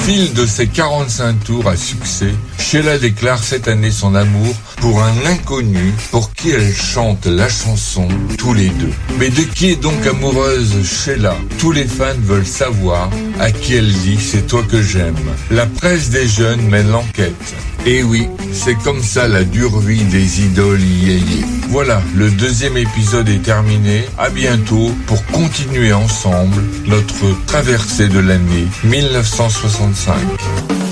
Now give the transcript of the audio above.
fil de ses 45 tours à succès, Sheila déclare cette année son amour pour un inconnu pour qui elle chante la chanson tous les deux. Mais de qui est donc amoureuse Sheila? Tous les fans veulent savoir à qui elle dit « c'est toi que j'aime ». La presse des jeunes mène l'enquête. Et oui, c'est comme ça la dure vie des idoles yéyé. Voilà, le deuxième épisode est terminé. À bientôt pour continuer ensemble notre traversée de l'année 1965.